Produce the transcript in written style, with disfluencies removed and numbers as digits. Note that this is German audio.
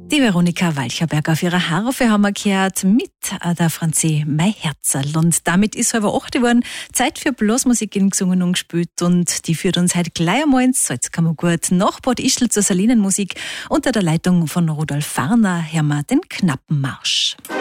Die Veronika Walcherberg auf ihrer Harfe haben wir gehört mit der Franzi Mein Herzerl. Und damit ist es 7:08 geworden. Zeit für Blasmusik in gesungen und gespielt. Und die führt uns heute gleich einmal ins Salzkammergut nach Bad Ischl zur Salinenmusik. Unter der Leitung von Rudolf Farner hören wir den Knappenmarsch.